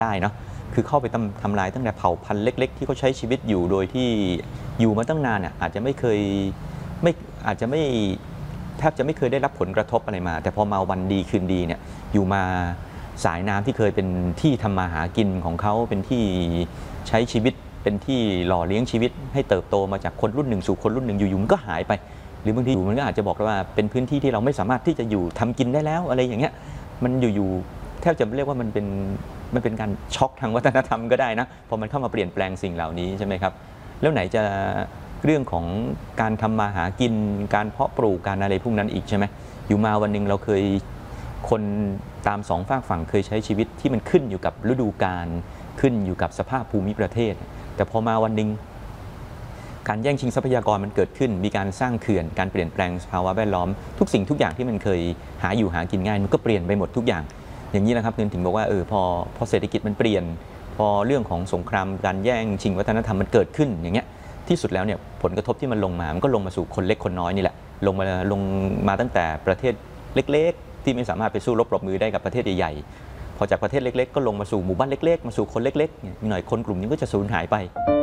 ได้เนาะคือเข้าไปทำลายตั้งแต่เผ่าพันธุ์เล็กๆที่เขาใช้ชีวิตอยู่โดยที่อยู่มาตั้งนานเนี่ยอาจจะไม่เคยไม่อาจจะไม่แทบจะไม่เคยได้รับผลกระทบอะไรมาแต่พอมาวันดีคืนดีเนี่ยอยู่มาสายน้ำที่เคยเป็นที่ทำมาหากินของเขาเป็นที่ใช้ชีวิตเป็นที่หล่อเลี้ยงชีวิตให้เติบโตมาจากคนรุ่นหนึ่งสู่คนรุ่นหนึ่งอยู่ๆมันก็หายไปหรือบางทีมันก็อาจจะบอกว่าเป็นพื้นที่ที่เราไม่สามารถที่จะอยู่ทำกินได้แล้วอะไรอย่างเงี้ยมันอยู่ๆแทบจะเรียกว่ามันเป็นการช็อกทางวัฒนธรรมก็ได้นะพอมันเข้ามาเปลี่ยนแปลงสิ่งเหล่านี้ใช่ไหมครับแล้วไหนจะเรื่องของการทำมาหากินการเพาะปลูกการอะไรพวกนั้นอีกใช่ไหมอยู่มาวันหนึ่งเราเคยคนตามสองฝากฝั่งเคยใช้ชีวิตที่มันขึ้นอยู่กับฤดูกาลขึ้นอยู่กับสภาพภูมิประเทศแต่พอมาวันหนึ่งการแย่งชิงทรัพยากรมันเกิดขึ้นมีการสร้างเขื่อนการเปลี่ยนแปลงสภาวะแวดล้อมทุกสิ่งทุกอย่างที่มันเคยหาอยู่หากินง่ายมันก็เปลี่ยนไปหมดทุกอย่างอย่างนี้นะครับถึงบอกว่าพอเศรษฐกิจมันเปลี่ยนพอเรื่องของสงครามการแย่งชิงวัฒนธรรมมันเกิดขึ้นอย่างเงี้ยที่สุดแล้วเนี่ยผลกระทบที่มันลงมามันก็ลงมาสู่คนเล็กคนน้อยนี่แหละลงมาตั้งแต่ประเทศเล็กๆที่ไม่สามารถไปสู้รบปรบมือได้กับประเทศใหญ่ๆพอจากประเทศเล็กๆก็ลงมาสู่หมู่บ้านเล็กๆมาสู่คนเล็กๆหน่อยคนกลุ่มนี้ก็จะสูญหายไป